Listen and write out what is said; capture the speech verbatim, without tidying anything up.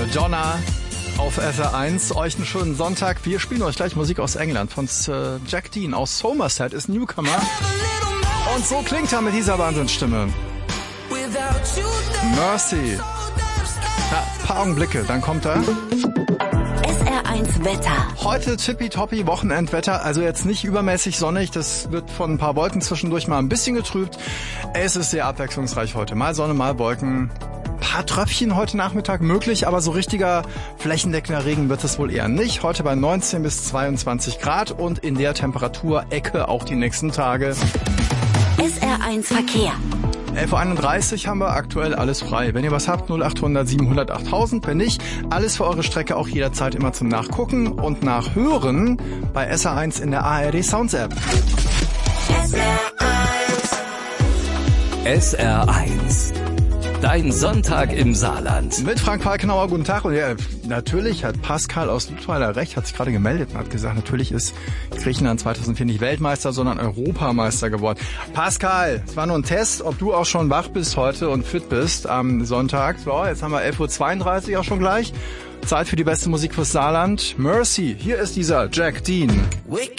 Madonna auf S R eins. Euch einen schönen Sonntag. Wir spielen euch gleich Musik aus England von äh, Jack Dean aus Somerset, ist Newcomer. Und so klingt er mit dieser Wahnsinnsstimme. Mercy. Ja, paar Augenblicke, dann kommt er. S R eins Wetter. Heute tippitoppi Wochenendwetter, also jetzt nicht übermäßig sonnig, das wird von ein paar Wolken zwischendurch mal ein bisschen getrübt. Es ist sehr abwechslungsreich heute. Mal Sonne, mal Wolken. Ein paar Tröpfchen heute Nachmittag möglich, aber so richtiger flächendeckender Regen wird es wohl eher nicht. Heute bei neunzehn bis zweiundzwanzig Grad und in der Temperaturecke auch die nächsten Tage. S R eins Verkehr. elf Uhr einunddreißig haben wir aktuell alles frei. Wenn ihr was habt, null achthundert siebenhundert achttausend. Wenn nicht, alles für eure Strecke auch jederzeit immer zum Nachgucken und Nachhören bei S R eins in der A R D Sounds App. S R eins. S R eins. Dein Sonntag im Saarland. Mit Frank Falkenauer, guten Tag. Und ja, natürlich hat Pascal aus Ludweiler recht, hat sich gerade gemeldet und hat gesagt, natürlich ist Griechenland zweitausendvier nicht Weltmeister, sondern Europameister geworden. Pascal, es war nur ein Test, ob du auch schon wach bist heute und fit bist am Sonntag. So, jetzt haben wir elf Uhr zweiunddreißig auch schon gleich. Zeit für die beste Musik fürs Saarland. Mercy, hier ist dieser Jack Dean.